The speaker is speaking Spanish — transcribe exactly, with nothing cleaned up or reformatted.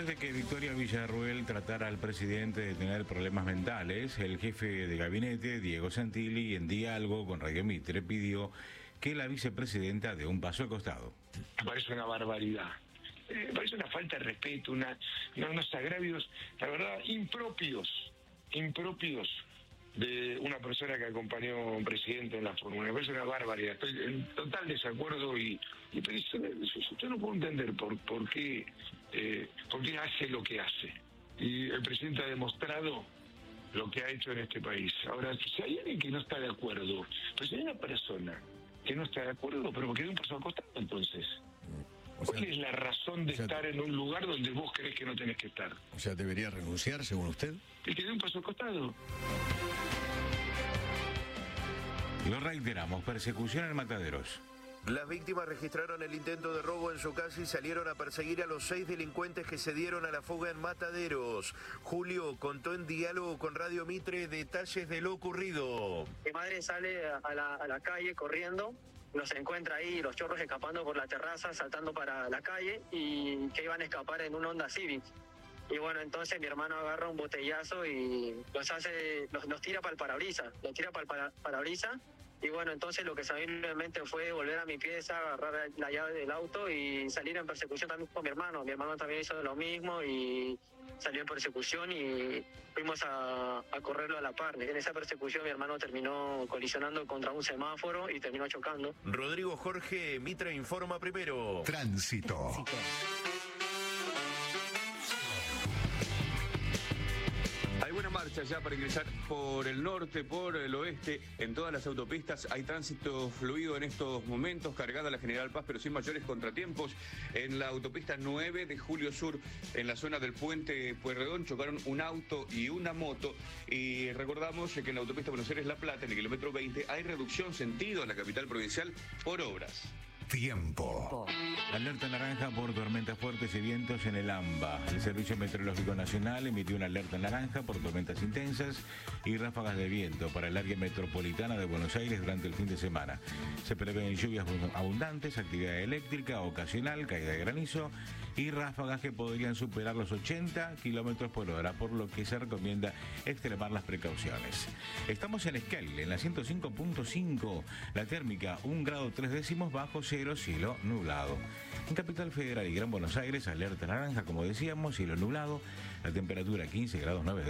Después de que Victoria Villarruel tratara al presidente de tener problemas mentales, el jefe de gabinete, Diego Santilli, en diálogo con Radio Mitre, pidió que la vicepresidenta dé un paso al costado. Me parece una barbaridad. Eh, me parece una falta de respeto, una, una, unos agravios, la verdad, impropios, impropios de una persona que acompañó a un presidente en la fórmula. Me parece una barbaridad. Estoy en total desacuerdo y, y pero eso, eso, yo no puedo entender por, por, qué, eh, por qué hace lo que hace. Y el presidente ha demostrado lo que ha hecho en este país. Ahora, si hay alguien que no está de acuerdo, pues si hay una persona que no está de acuerdo, pero que dé un paso al costado, entonces. O sea, ¿cuál es la razón de o sea, estar en un lugar donde vos crees que no tenés que estar? O sea, ¿debería renunciar, según usted? Y que dé un paso al costado. Lo reiteramos, persecución en Mataderos. Las víctimas registraron el intento de robo en su casa y salieron a perseguir a los seis delincuentes que se dieron a la fuga en Mataderos. Julio contó en diálogo con Radio Mitre detalles de lo ocurrido. Mi madre sale a la, a la calle corriendo, nos encuentra ahí los chorros escapando por la terraza, saltando para la calle y que iban a escapar en un Honda Civic. Y bueno, entonces mi hermano agarra un botellazo y los hace, los, los tira para el parabrisas, los tira para el para, parabrisas. Y bueno, entonces lo que se me vino en mente fue volver a mi pieza, agarrar la llave del auto y salir en persecución también con mi hermano. Mi hermano también hizo lo mismo y salió en persecución y fuimos a, a correrlo a la par. En esa persecución mi hermano terminó colisionando contra un semáforo y terminó chocando. Rodrigo Jorge, Mitre informa primero. Tránsito. Hay buena marcha ya para ingresar por el norte, por el oeste, en todas las autopistas. Hay tránsito fluido en estos momentos, cargada la General Paz, pero sin mayores contratiempos. En la autopista nueve de Julio Sur, en la zona del puente Pueyrredón, chocaron un auto y una moto. Y recordamos que en la autopista Buenos Aires-La Plata, en el kilómetro veinte, hay reducción sentido en la capital provincial por obras. Tiempo. Alerta naranja por tormentas fuertes y vientos en el AMBA. El Servicio Meteorológico Nacional emitió una alerta naranja por tormentas intensas y ráfagas de viento para el área metropolitana de Buenos Aires durante el fin de semana. Se prevén lluvias abundantes, actividad eléctrica ocasional, caída de granizo y ráfagas que podrían superar los ochenta kilómetros por hora, por lo que se recomienda extremar las precauciones. Estamos en Esquel, en la ciento cinco punto cinco, la térmica un grado tres décimos bajo cero, cielo nublado. En Capital Federal y Gran Buenos Aires, alerta naranja, como decíamos, cielo nublado, la temperatura quince grados nueve